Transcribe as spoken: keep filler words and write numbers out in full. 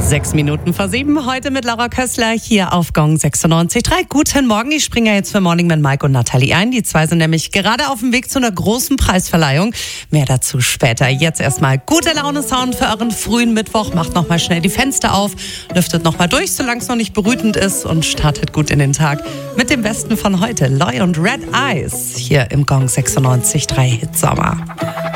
Sechs Minuten vor sieben, heute mit Laura Kössler hier auf Gong sechsundneunzig Komma drei. Guten Morgen, ich springe jetzt für Morning Man Mike und Nathalie ein. Die zwei sind nämlich gerade auf dem Weg zu einer großen Preisverleihung. Mehr dazu später. Jetzt erstmal gute Laune Sound für euren frühen Mittwoch. Macht nochmal schnell die Fenster auf, lüftet nochmal durch, solange es noch nicht brütend ist und startet gut in den Tag mit dem Besten von heute. Loy und Red Eyes hier im Gong sechsundneunzig Komma drei Hitsommer.